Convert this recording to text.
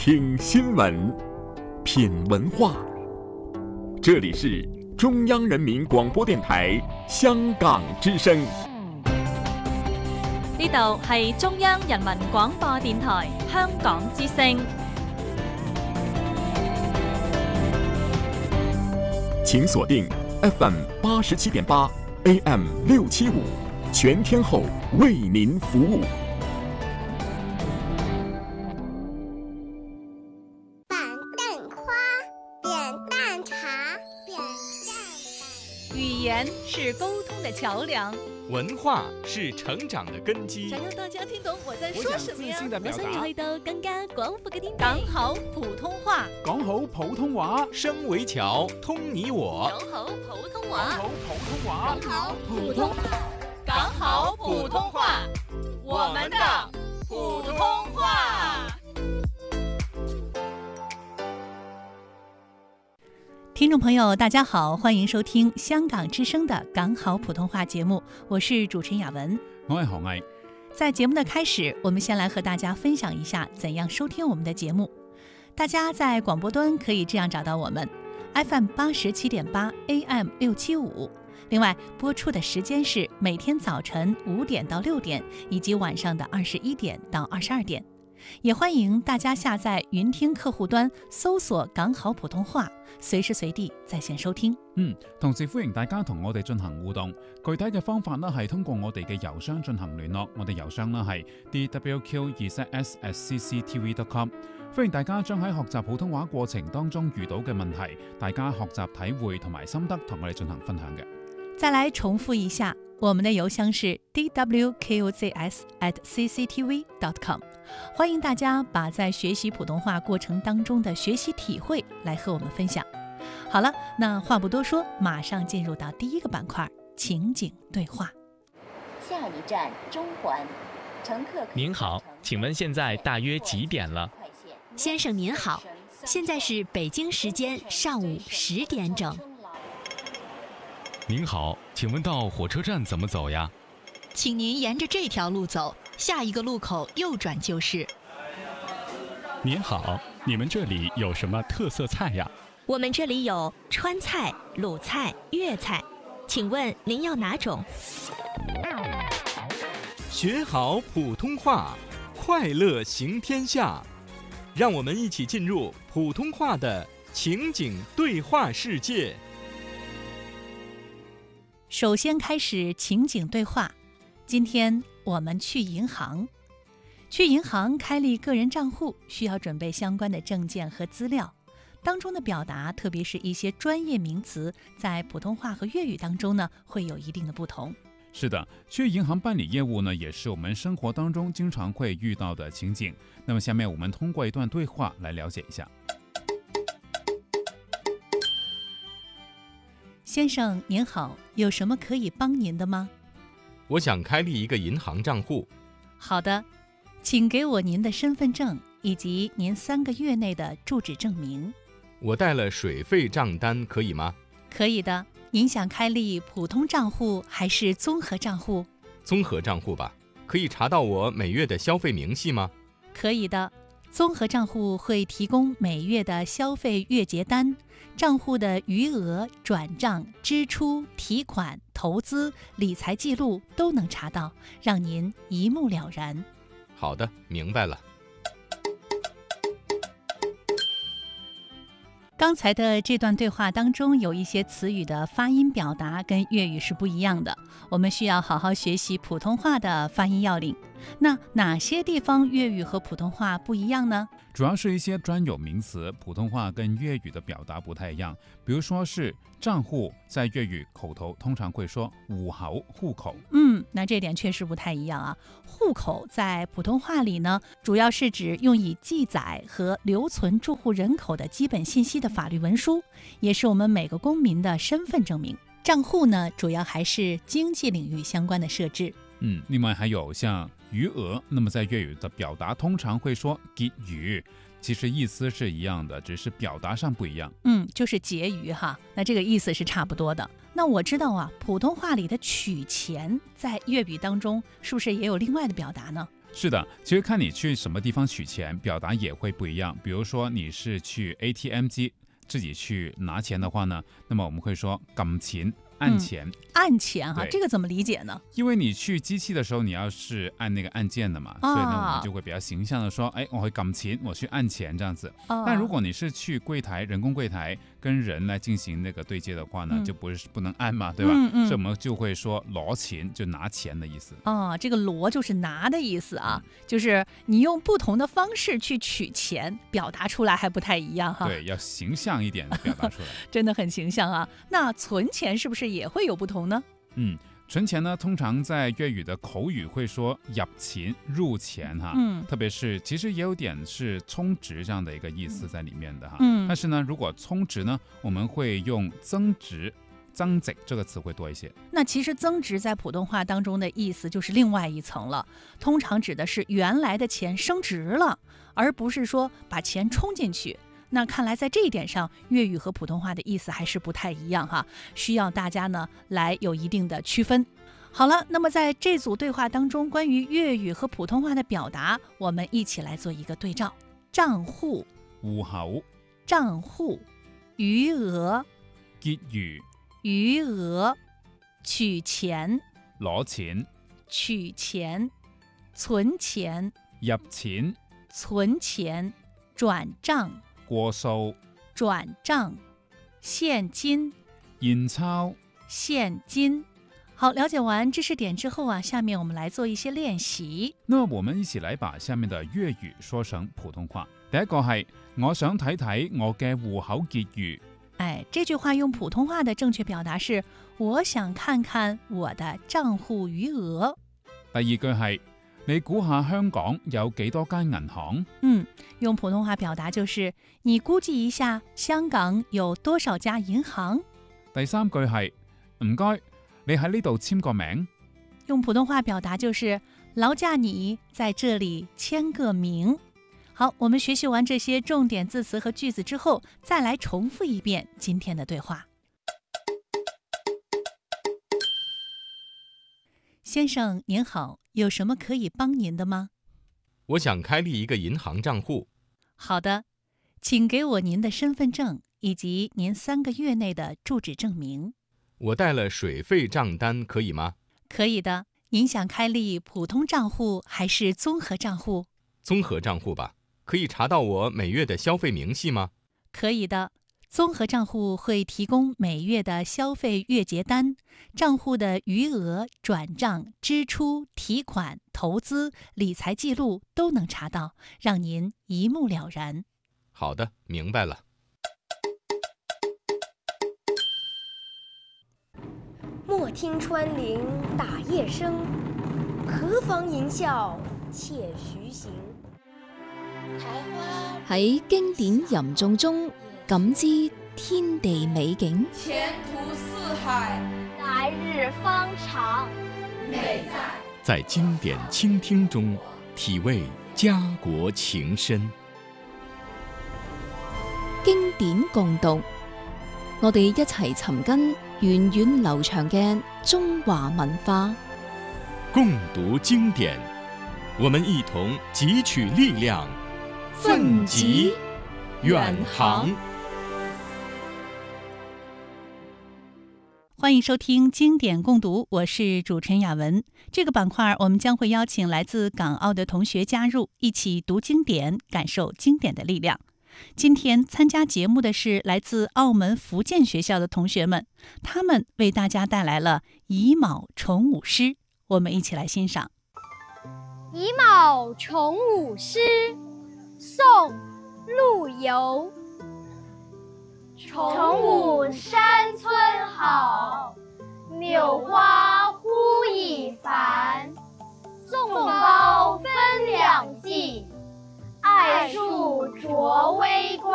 听新闻，品文化。这里是中央人民廣播電台香港之聲。 呢度係中央人民廣播電台香港之聲。 請鎖定 FM 87.8 AM 675，全天候為您服務。 語言是溝通的橋梁， 文化是成長的根基。 想讓大家聽懂我在說什麼呀？ 我想要去到更加廣闊嘅天地。 講好普通話， 講好普通話， 聲為橋，通你我。 講好普通話， 講好普通話， 講好普通話，我們的普通話。 聽眾朋友大家好，歡迎收聽香港之聲的港好普通話節目，我是主持人雅文， 我係何毅。 在節目的開始，我們先來和大家分享一下怎樣收聽我們的節目。大家在廣播端可以這樣找到我們 FM 87.8 AM 675，另外播出的時間是每天早晨5點到6點，以及晚上的21點到22點。也歡迎大家下載雲聽客戶端，搜索港好普通話，隨時隨地在線收聽。 同時歡迎大家同我哋進行互動，具體嘅方法呢係通過我哋嘅郵箱進行聯絡，我哋郵箱呢係 dwq2s@cctv.com。歡迎大家將喺學習普通話過程當中遇到嘅問題，大家學習體會同埋心得同我哋進行分享嘅。 再來重複一下，我們的郵箱是 dwqzs@cctv.com。歡迎大家把在學習普通話過程當中的學習體會來和我們分享。好了，那話不多說，馬上進入到第一個板塊，情景對話。 下一站中環，乘客。 您好，請問現在大約幾點了？ 先生您好，現在是北京時間上午10點整。 您好，請問到火車站怎麼走呀？ 請您沿着這條路走，下一個路口右轉就是。 您好，你們這裡有什麼特色菜呀？ 我們這裡有川菜、魯菜、粵菜，請問您要哪種？ 學好普通話，快樂行天下。讓我們一起進入普通話的情景對話世界。 首先開始情景對話。今天我們去銀行。去銀行開立個人賬戶，需要準備相關的證件和資料。當中的表達，特別是一些專業名詞，在普通話和粵語當中呢，會有一定的不同。 是的，去銀行辦理業務呢，也是我們生活當中經常會遇到的情景。那麼下面我們通過一段對話來了解一下。 先生您好，有什麼可以幫您的嗎？ 我想開立一個銀行賬戶。 好的，請給我您的身份證以及您3個月內的住址證明。 我帶了水費賬單可以嗎？ 可以的。您想開立普通賬戶還是綜合賬戶？ 綜合賬戶吧。可以查到我每月的消費明細嗎？ 可以的。綜合賬戶會提供每月的消費月結單，賬戶的餘額、轉賬、支出、提款、投資、理財記錄都能查到，讓您一目了然。 好的，明白了。 剛才的這段對話當中有一些詞語的發音表達跟粵語是不一樣的，我們需要好好學習普通話的發音要領。那哪些地方粵語和普通話不一樣呢？ 主要是一些專有名詞，普通話跟粵語的表達不太一樣。比如說是賬戶，在粵語口頭通常會說戶口。 那這點確實不太一樣啊。戶口在普通話裡呢，主要是指用以記載和留存住戶人口的基本信息的法律文書，也是我們每個公民的身份證明。賬戶呢，主要還是經濟領域相關的設置。 另外還有像餘額，那麼在粵語的表達通常會說結餘，其實意思是一樣的，只是表達上不一樣。 就是結餘哈，那這個意思是差不多的。那我知道啊，普通話裡的取錢在粵語當中是不是也有另外的表達呢？ 是的，其實看你去什麼地方取錢，表達也會不一樣。比如說你是去 ATM 機自己去拿錢的話呢，那麼我們會說撳錢按錢， 按錢哈，這個怎麼理解呢？ 因為你去機器的時候，你要是按那個按鍵的嘛，所以呢，我們就會比較形象的說，哎，我會撳錢，我去按錢這樣子。但如果你是去櫃檯，人工櫃檯跟人來進行那個對接的話呢，就不能按嘛，對吧？所以我們就會說攞錢，就拿錢的意思。 這個攞就是拿的意思啊，就是你用不同的方式去取錢，表達出來還不太一樣哈。 對，要形象一點表達出來。 真的很形象啊。那存錢是不是也會有不同呢？ 存錢呢，通常在粵語的口語會說入錢、入錢哈，特別是其實也有點是充值這樣的一個意思在裡面的哈。但是呢，如果充值呢，我們會用增值、增值這個詞會多一些。 那其實增值在普通話當中的意思就是另外一層了，通常指的是原來的錢升值了，而不是說把錢充進去。那看來在這一點上，粵語和普通話的意思還是不太一樣哈，需要大家呢來有一定的區分。好了，那麼在這組對話當中，關於粵語和普通話的表達，我們一起來做一個對照。賬戶、 戶口、 賬戶、餘額、 結餘、 餘額、取錢、 攞錢、 取錢、存錢、 入錢、 存錢、轉賬、 過數、 轉賬、現金、 現鈔、 現金。好，了解完知識點之後啊，下面我們來做一些練習。 那麼我們一起來把下面的粵語說成普通話。第一個係我想睇睇我嘅戶口結餘。 這句話用普通話的正確表達是我想看看我的賬戶餘額。 第二句係你估下香港有幾多間銀行？ 用普通話表達就是你估計一下香港有多少家銀行。 第三句係唔該，你喺呢度簽個名。 用普通話表達就是勞駕你在這裡簽個名。好，我們學習完這些重點字詞和句子之後，再來重複一遍今天的對話。先生您好，有什麼可以幫您的嗎？ 我想開立一個銀行賬戶。 好的，請給我您的身份證以及您3個月內的住址證明。 我帶了水費賬單可以嗎？ 可以的。您想開立普通賬戶還是綜合賬戶？ 綜合賬戶吧。可以查到我每月的消費明細嗎？ 可以的。綜合賬戶會提供每月的消費月結單，賬戶的餘額、轉賬、支出、提款、投資、理財記錄都能查到，讓您一目了然。 好的，明白了。 莫聽穿林打葉聲，何妨吟嘯且徐行。 喺經典吟誦中感知天地美景， 前途似海， 來日方長。 美在經典傾聽中體味家國情深。 經典共讀，我哋一齊尋根源遠流長嘅中華文化。 共讀經典，我們一同汲取力量，奮楫遠航。 歡迎收聽經典共讀，我是主持人雅文。這個板塊我們將會邀請來自港澳的同學加入，一起讀經典，感受經典的力量。今天參加節目的是來自澳門福建學校的同學們，他們為大家帶來了乙卯重舞詩，我們一起來欣賞。 乙卯重舞詩，宋·陸游。 重舞山村好，柳花忽已繁。纵包分两季，艾树着微光。